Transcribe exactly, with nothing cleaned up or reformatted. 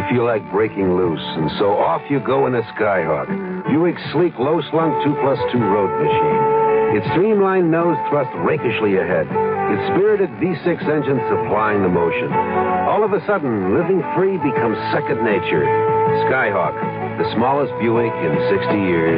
feel like breaking loose, and so off you go in a Skyhawk. Buick's sleek, low-slung two plus two road machine. Its streamlined nose thrust rakishly ahead. Its spirited V six engine supplying the motion. All of a sudden, living free becomes second nature. Skyhawk, the smallest Buick in sixty years.